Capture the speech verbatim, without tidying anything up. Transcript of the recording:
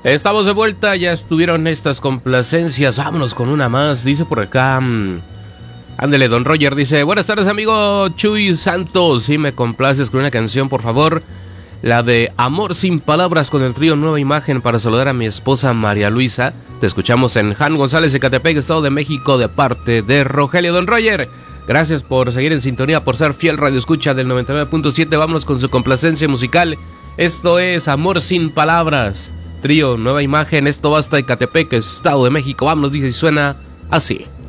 Estamos de vuelta, ya estuvieron estas complacencias. Vámonos con una más. Dice por acá. Mmm, ándele, don Roger dice: buenas tardes, amigo Chuy Santos. Si me complaces con una canción, por favor. La de Amor sin Palabras con el trío Nueva Imagen para saludar a mi esposa María Luisa. Te escuchamos en Jan González, Ecatepec, Estado de México, de parte de Rogelio. Don Roger, gracias por seguir en sintonía, por ser fiel radioescucha del noventa y nueve punto siete. Vámonos con su complacencia musical. Esto es Amor sin Palabras, trío Nueva Imagen. Esto basta, Ecatepec, Estado de México. Vámonos, dice y suena así.